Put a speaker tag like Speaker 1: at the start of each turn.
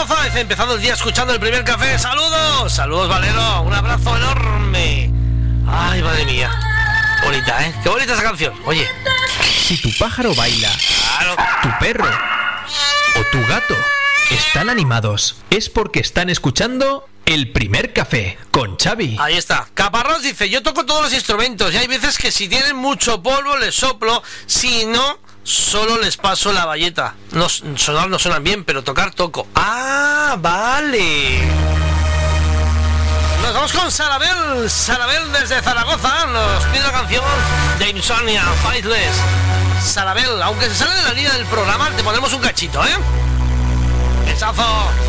Speaker 1: Zaragoza, empezando el día escuchando el primer café. ¡Saludos! ¡Saludos, Valero! Un abrazo enorme. ¡Ay, madre mía! Bonita, ¿eh? ¡Qué bonita esa canción! Oye.
Speaker 2: Si tu pájaro baila,
Speaker 1: Claro.
Speaker 2: tu perro o tu gato están animados, es porque están escuchando el primer café con Xavi.
Speaker 1: Ahí está. Caparrós dice, yo toco todos los instrumentos y hay veces que si tienen mucho polvo les soplo, si no, solo les paso la bayeta. No, sonar no suenan bien, pero tocar toco. ¡Ah, vale! Nos vamos con Sarabel. Sarabel desde Zaragoza nos pide la canción de Insomnia, Faithless. Sarabel, aunque se sale de la línea del programa, te ponemos un cachito, ¿eh? ¡Besazo!